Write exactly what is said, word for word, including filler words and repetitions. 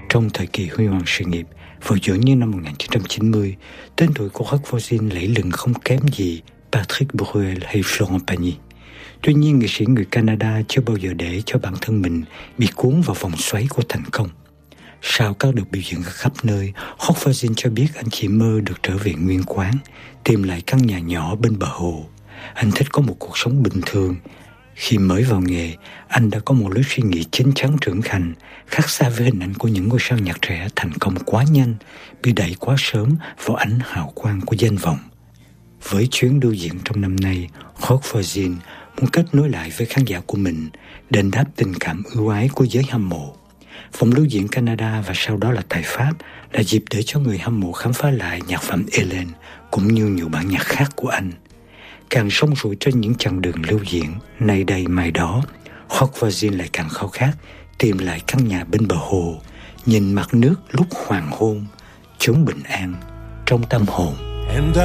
Trong thời kỳ huy hoàng sự nghiệp, vào giữa những năm một nghìn chín trăm chín mươi, tên tuổi của Roch Voisine lẫy lừng không kém gì Patrick Bruel hay Florent Pagny. Tuy nhiên, nghệ sĩ người Canada chưa bao giờ để cho bản thân mình bị cuốn vào vòng xoáy của thành công. Sau các đợt biểu diễn ở khắp nơi, Roch Voisine cho biết anh chỉ mơ được trở về nguyên quán, tìm lại căn nhà nhỏ bên bờ hồ. Anh thích có một cuộc sống bình thường. Khi mới vào nghề, anh đã có một lối suy nghĩ chín chắn trưởng thành, khác xa với hình ảnh của những ngôi sao nhạc trẻ thành công quá nhanh, bị đẩy quá sớm vào ánh hào quang của danh vọng. Với chuyến lưu diễn trong năm nay, Roch Voisine muốn kết nối lại với khán giả của mình, đền đáp tình cảm ưu ái của giới hâm mộ. Phòng lưu diễn Canada và sau đó là tại Pháp là dịp để cho người hâm mộ khám phá lại nhạc phẩm Hélène cũng như nhiều bản nhạc khác của anh. Càng sông sủi trên những chặng đường lưu diễn, nay đây mai đó, Roch Voisine lại càng khao khát tìm lại căn nhà bên bờ hồ, nhìn mặt nước lúc hoàng hôn, chốn bình an trong tâm hồn.